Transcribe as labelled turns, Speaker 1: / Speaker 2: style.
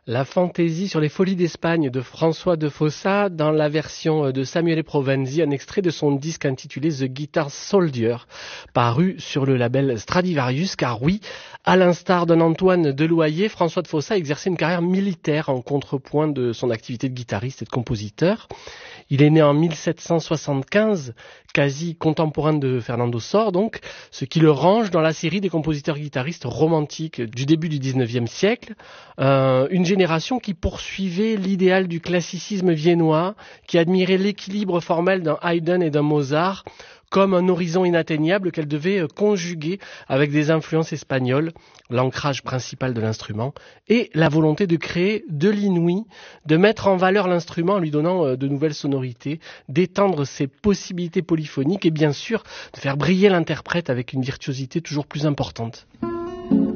Speaker 1: La fantaisie sur les folies d'Espagne de François de Fossa dans la version de Samuele Provenzi, un extrait de son disque intitulé The Guitar Soldier, paru sur le label Stradivarius, car oui, à l'instar d'un Antoine Deloyer, François de Fossa a exercé une carrière militaire en contrepoint de son activité de guitariste et de compositeur. Il est né en 1775, quasi contemporain de Fernando Sor, donc, ce qui le range dans la série des compositeurs guitaristes romantiques du début du 19e siècle. Une génération qui poursuivait l'idéal du classicisme viennois, qui admirait l'équilibre formel d'un Haydn et d'un Mozart, comme un horizon inatteignable qu'elle devait conjuguer avec des influences espagnoles, l'ancrage principal de l'instrument, et la volonté de créer de l'inouï, de mettre en valeur l'instrument en lui donnant de nouvelles sonorités, d'étendre ses possibilités polyphoniques et bien sûr de faire briller l'interprète avec une virtuosité toujours plus importante.